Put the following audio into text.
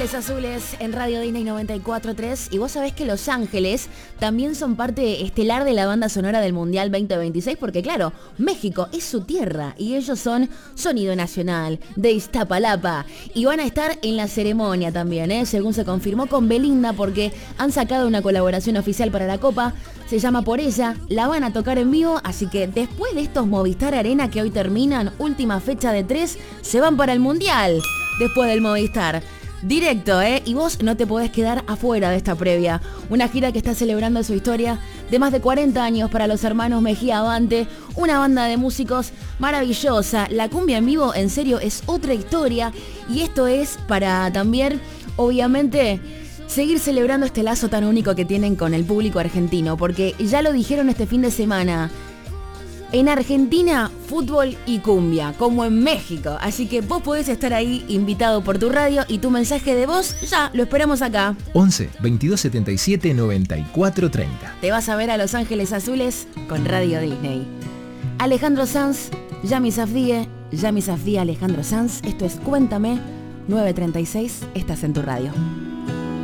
Azules en Radio Disney 94.3 y vos sabés que Los Ángeles también son parte estelar de la banda sonora del Mundial 2026 porque claro, México es su tierra y ellos son Sonido Nacional de Iztapalapa y van a estar en la ceremonia también, según se confirmó con Belinda porque han sacado una colaboración oficial para la Copa, se llama Por Ella, la van a tocar en vivo, así que después de estos Movistar Arena que hoy terminan, última fecha de 3, se van para el Mundial después del Movistar. Directo, y vos no te podés quedar afuera de esta previa. Una gira que está celebrando su historia de más de 40 años para los hermanos Mejía Abante, una banda de músicos maravillosa. La cumbia en vivo, en serio, es otra historia y esto es para también, obviamente, seguir celebrando este lazo tan único que tienen con el público argentino, porque ya lo dijeron este fin de semana. En Argentina, fútbol y cumbia, como en México. Así que vos podés estar ahí invitado por tu radio y tu mensaje de voz ya lo esperamos acá. 11 22 77 94 30. Te vas a ver a Los Ángeles Azules con Radio Disney. Alejandro Sanz, Yami Safdie, Alejandro Sanz. Esto es Cuéntame, 9:36, estás en tu radio.